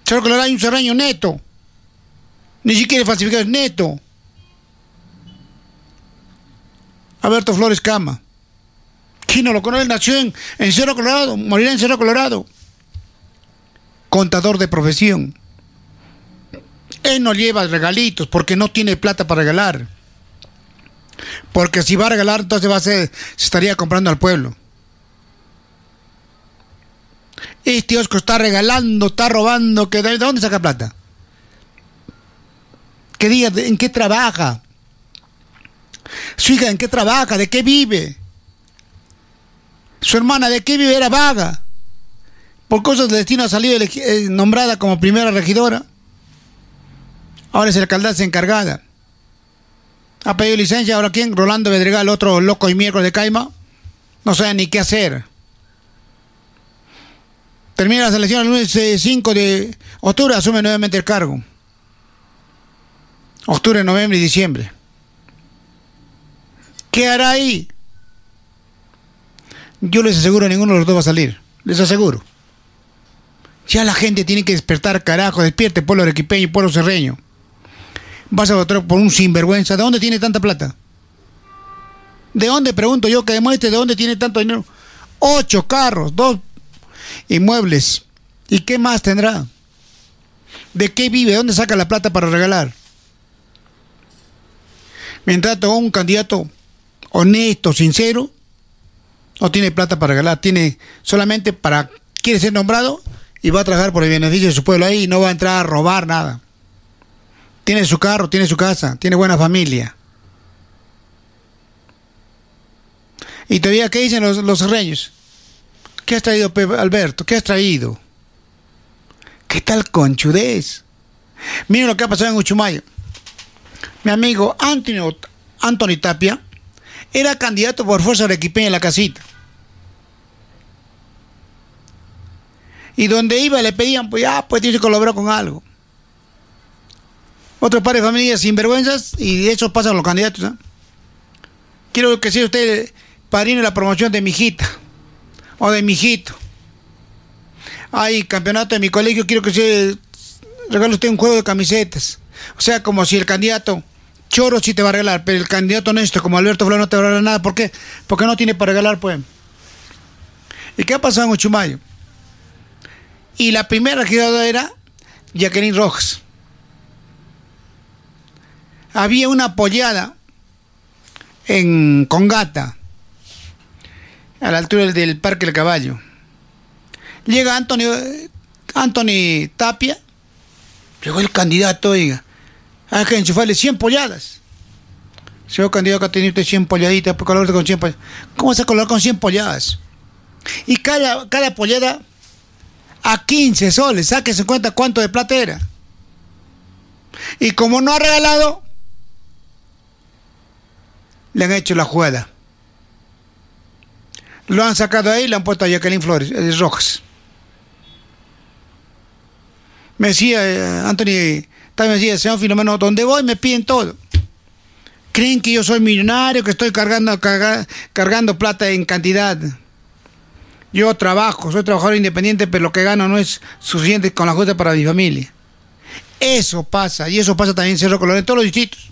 Cerro Colorado hay un serreño neto. Ni siquiera falsificado, es neto. Alberto Flores Cama. ¿Quién no lo conoce? Él nació en Cerro Colorado, morirá en Cerro Colorado. Contador de profesión. Él no lleva regalitos porque no tiene plata para regalar. Porque si va a regalar, entonces se estaría comprando al pueblo. Este Osco está regalando, está robando. ¿De dónde saca plata? ¿Qué diga? ¿En qué trabaja? Su hija, ¿en qué trabaja? ¿De qué vive? Su hermana, ¿de qué vive? Era vaga. Por cosas del destino ha salido nombrada como primera regidora. Ahora es la alcaldesa encargada. Ha pedido licencia. ¿Ahora quién? Rolando Bedregal, otro loco y miércoles de Caima. No sabe ni qué hacer. Termina las elecciones el lunes 5 de octubre. Asume nuevamente el cargo. Octubre, noviembre y diciembre. ¿Qué hará ahí? Yo les aseguro, ninguno de los dos va a salir. Les aseguro. Ya la gente tiene que despertar, carajo. Despierte, pueblo arequipeño y pueblo cerreño. Vas a votar por un sinvergüenza. ¿De dónde tiene tanta plata? ¿De dónde, pregunto yo, que demuestre de dónde tiene tanto dinero? 8 carros, 2 inmuebles. ¿Y qué más tendrá? ¿De qué vive? ¿Dónde saca la plata para regalar? Mientras tanto, un candidato honesto, sincero, no tiene plata para regalar, tiene solamente quiere ser nombrado y va a trabajar por el beneficio de su pueblo ahí y no va a entrar a robar nada. Tiene su carro, tiene su casa, tiene buena familia. Y todavía, ¿qué dicen los serreños? ¿Qué has traído, Alberto? ¿Qué has traído? ¿Qué tal conchudez? Miren lo que ha pasado en Uchumayo. Mi amigo Anthony Tapia era candidato por Fuerza Arequipeña en la casita. Y donde iba le pedían, pues tiene que colaborar con algo. Otro par de familias sinvergüenzas y de eso pasan los candidatos. ¿Eh? Quiero que sea usted padrino de la promoción de mi hijita o de mi hijito. Hay campeonato de mi colegio, quiero que se regale usted un juego de camisetas. O sea, como si el candidato choro sí te va a regalar, pero el candidato honesto como Alberto Flores no te va a regalar nada. ¿Por qué? Porque no tiene para regalar, pues. ¿Y qué ha pasado en Uchumayo? Y la primera regidora era Jacqueline Rojas. Había una pollada en Congata, a la altura del Parque del Caballo. Llega Anthony Tapia, llegó el candidato, oiga, hay que enchufarle 100 polladas. Señor candidato, que ha tenido usted 100 polladitas, por color con 100 polladas. ¿Cómo se color con 100 polladas? Y cada pollada a 15 soles, sáquese cuenta cuánto de plata era. Y como no ha regalado, le han hecho la jugada. Lo han sacado ahí y le han puesto a Jacqueline Flores, Rojas. Me decía Anthony, también me decía, señor Filomeno, donde voy me piden todo. Creen que yo soy millonario, que estoy cargando plata en cantidad. Yo trabajo, soy trabajador independiente, pero lo que gano no es suficiente con la justa para mi familia. Eso pasa, y eso pasa también en Cerro Colorado, en todos los distritos.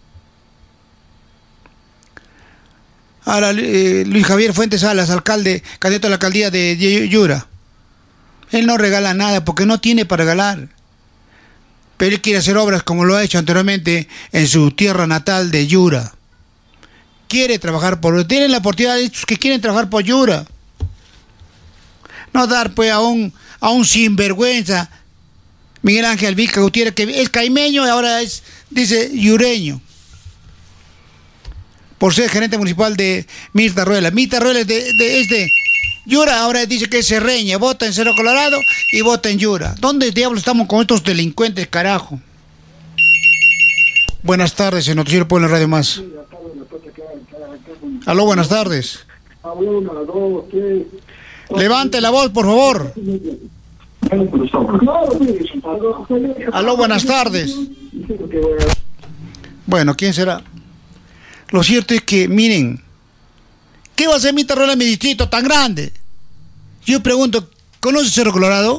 Ahora, Luis Javier Fuentes Salas, alcalde, candidato a la alcaldía de Yura. Él no regala nada porque no tiene para regalar. Pero él quiere hacer obras como lo ha hecho anteriormente en su tierra natal de Yura. Quiere trabajar tienen la oportunidad de estos que quieren trabajar por Yura. No dar pues a un sinvergüenza, Miguel Ángel Vilca Gutiérrez, que es caimeño y ahora dice yureño. Por ser gerente municipal de Mirta Ruela. Mirta Ruela es de Yura, ahora dice que es serreña, vota en Cerro Colorado y vota en Yura. ¿Dónde diablos estamos con estos delincuentes, carajo? Buenas tardes, el Noticiero Pueblo Radio Más. Aló, buenas tardes. Levante la voz, por favor. Aló, buenas tardes. Bueno, ¿quién será? Lo cierto es que, miren, ¿qué va a hacer Mirta Ruela en mi distrito tan grande? Yo pregunto, ¿conoce Cerro Colorado?